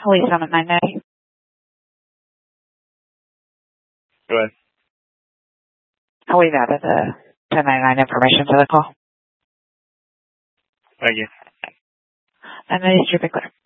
Police on at 990. Go ahead. We've added the 1099 information to the call. Thank you. 990 Street, be clear.